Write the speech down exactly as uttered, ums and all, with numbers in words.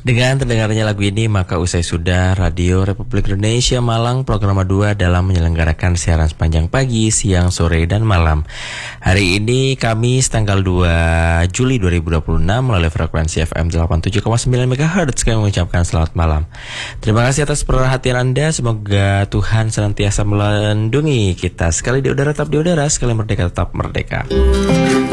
Dengan terdengarnya lagu ini, maka usai sudah Radio Republik Indonesia Malang Program dua dalam menyelenggarakan siaran sepanjang pagi, siang, sore, dan malam. Hari ini Kamis tanggal dua Juli dua ribu dua puluh enam melalui frekuensi F M delapan puluh tujuh koma sembilan megahertz kami mengucapkan selamat malam. Terima kasih atas perhatian Anda. Semoga Tuhan senantiasa melindungi kita. Sekali di udara tetap di udara, sekali merdeka tetap merdeka.